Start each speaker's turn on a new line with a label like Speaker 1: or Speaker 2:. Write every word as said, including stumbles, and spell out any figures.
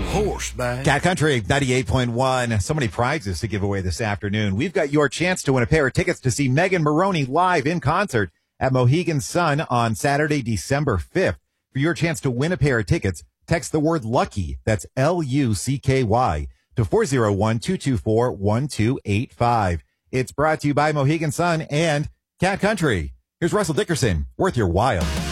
Speaker 1: horseback.
Speaker 2: Cat Country ninety-eight point one. So many prizes to give away this afternoon. We've got your chance to win a pair of tickets to see Megan Maroney live in concert at Mohegan Sun on Saturday, December fifth. For your chance to win a pair of tickets, text the word LUCKY, that's L U C K Y, to four oh one, two two four, one two eight five. It's brought to you by Mohegan Sun and Cat Country. Here's Russell Dickerson, worth your while.